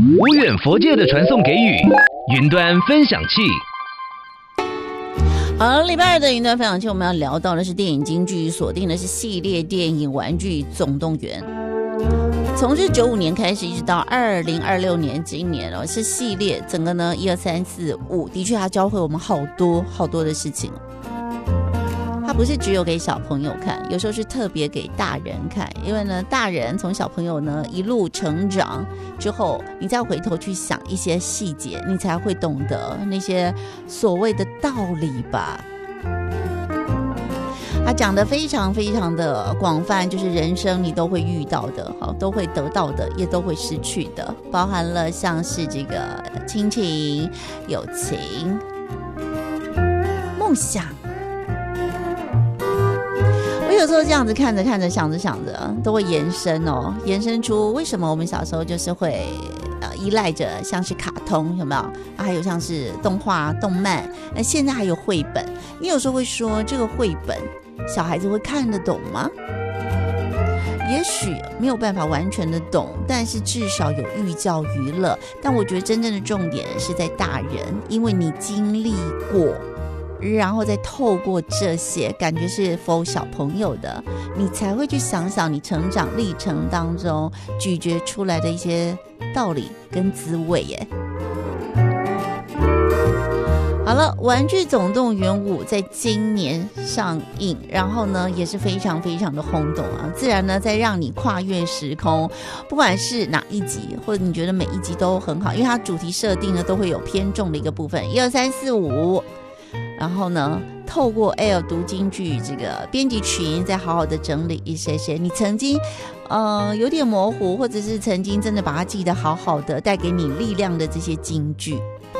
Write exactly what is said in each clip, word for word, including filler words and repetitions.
无远佛界的传送给语，云端分享器。 好，礼拜二的云端分享器，我们要聊到的是电影金句，锁定的是系列电影《玩具总动员》。从是九五年开始，一直到二零二六年，今年哦是系列，整个呢一二三四五，的确它教会我们好多好多的事情。它不是只有给小朋友看，有时候是特别给大人看，因为呢，大人从小朋友呢一路成长之后，你再回头去想一些细节，你才会懂得那些所谓的道理吧。他讲的非常非常的广泛，就是人生你都会遇到的，好，都会得到的，也都会失去的，包含了像是这个亲情、友情、梦想。我有时候这样子看着看着想着想着都会延伸哦，延伸出为什么我们小时候就是会呃依赖着像是卡通，有没有、啊、还有像是动画动漫，那现在还有绘本。你有时候会说这个绘本小孩子会看得懂吗？也许没有办法完全的懂，但是至少有寓教于乐。但我觉得真正的重点是在大人，因为你经历过，然后再透过这些感觉是 for 小朋友的，你才会去想想你成长历程当中咀嚼出来的一些道理跟滋味耶。好了，《玩具总动员五》在今年上映，然后呢也是非常非常的轰动啊，自然呢在让你跨越时空，不管是哪一集，或者你觉得每一集都很好，因为它主题设定呢都会有偏重的一个部分，一二三四五，然后呢透过 L 读金句这个编辑群再好好的整理一些些你曾经呃有点模糊，或者是曾经真的把它记得好好的，带给你力量的这些金句。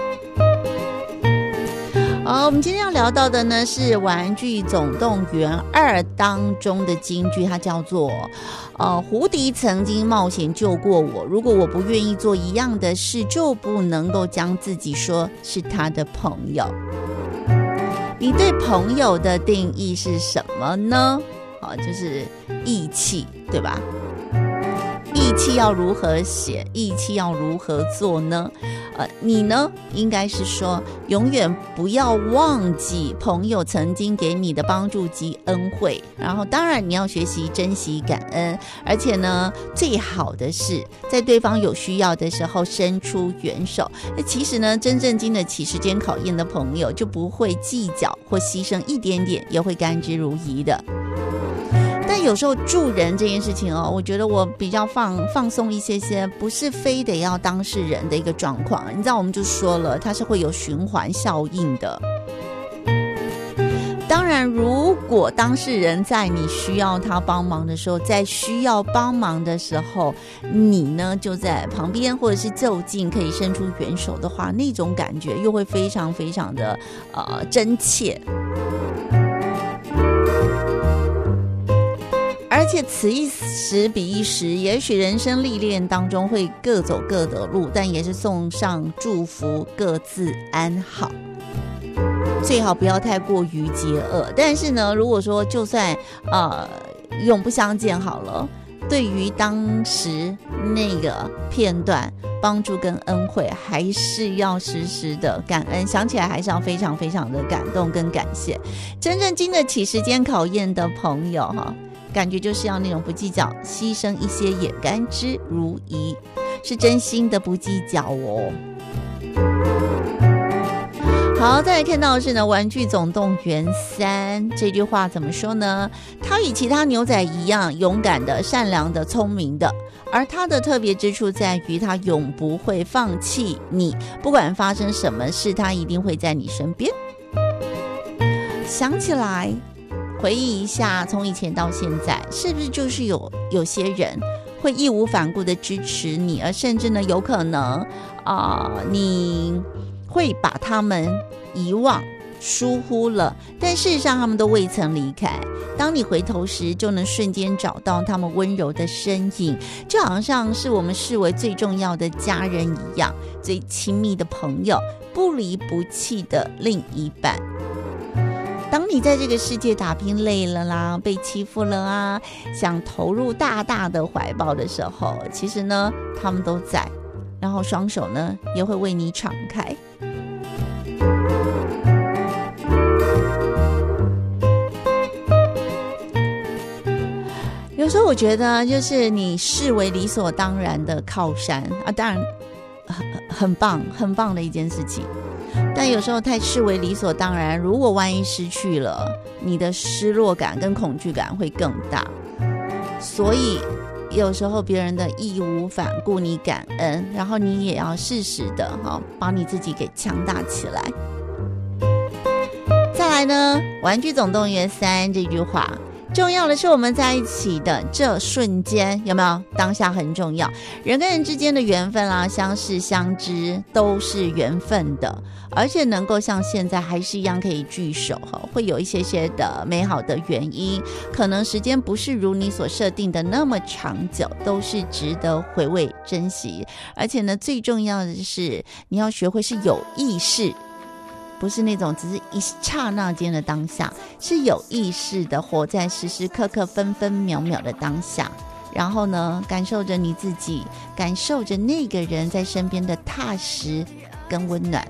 好，我们今天要聊到的呢是《玩具总动员二》当中的金句，它叫做呃，胡迪曾经冒险救过我，如果我不愿意做一样的事，就不能够将自己说是他的朋友。你对朋友的定义是什么呢？好，就是义气，对吧？义气要如何写？义气要如何做呢？呃，你呢，应该是说，永远不要忘记朋友曾经给你的帮助及恩惠。然后，当然你要学习珍惜感恩，而且呢，最好的是在对方有需要的时候伸出援手。那其实呢，真正经得起时间考验的朋友，就不会计较或牺牲一点点，也会甘之如饴的。但有时候助人这件事情哦，我觉得我比较放放松一些些，不是非得要当事人的一个状况。你知道，我们就说了，它是会有循环效应的。当然，如果当事人在你需要他帮忙的时候，在需要帮忙的时候，你呢就在旁边或者是就近可以伸出援手的话，那种感觉又会非常非常的呃真切。而且此一时彼一时，也许人生历练当中会各走各的路，但也是送上祝福，各自安好。最好不要太过于结恶。但是呢，如果说就算呃永不相见好了，对于当时那个片段帮助跟恩惠，还是要时时的感恩，想起来还是要非常非常的感动跟感谢。真正经得起时间考验的朋友哈，感觉就是要那种不计较，牺牲一些也甘之如饴，是真心的不计较哦。好，再来看到的是呢，《玩具总动员三》这句话怎么说呢？他与其他牛仔一样，勇敢的、善良的、聪明的，而他的特别之处在于，他永不会放弃你，不管发生什么事，他一定会在你身边。想起来回忆一下，从以前到现在，是不是就是有有些人会义无反顾的支持你，而甚至呢，有可能啊、呃，你会把他们遗忘、疏忽了，但事实上他们都未曾离开。当你回头时，就能瞬间找到他们温柔的身影，就好像是我们视为最重要的家人一样，最亲密的朋友，不离不弃的另一半。当你在这个世界打拼累了啦，被欺负了啊，想投入大大的怀抱的时候，其实呢，他们都在。 然后双手呢也会为你敞开。有时候我觉得就是你视为理所当然的靠山啊，当然很很棒很棒的一件事情，但有时候太视为理所当然，如果万一失去了，你的失落感跟恐惧感会更大。所以有时候别人的义无反顾你感恩，然后你也要适时的、哦、把你自己给强大起来。再来呢，玩具总动员三这句话，重要的是我们在一起的这瞬间，有没有？当下很重要。人跟人之间的缘分啦、相识相知都是缘分的，而且能够像现在还是一样可以聚首，会有一些些的美好的原因，可能时间不是如你所设定的那么长久，都是值得回味珍惜。而且呢，最重要的是你要学会是有意识，不是那种只是一刹那间的当下，是有意识的活在时时刻刻分分秒秒的当下，然后呢，感受着你自己，感受着那个人在身边的踏实跟温暖。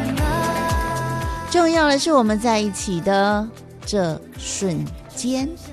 重要的是我们在一起的这瞬间。